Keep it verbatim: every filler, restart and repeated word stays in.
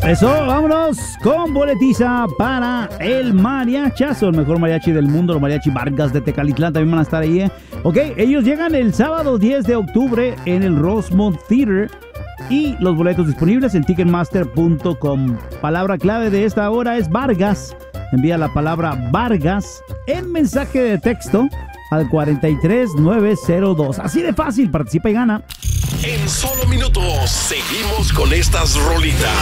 Eso, vámonos con boletiza para el mariachazo, el mejor mariachi del mundo, los mariachi Vargas de Tecalitlán también van a estar ahí, ¿eh? Ok, ellos llegan el sábado diez de octubre en el Rosemont Theater y los boletos disponibles en ticketmaster punto com. Palabra clave de esta hora es Vargas. Envía la palabra Vargas en mensaje de texto al cuarenta y tres nueve cero dos. Así de fácil, participa y gana. En solo minutos seguimos con estas rolitas.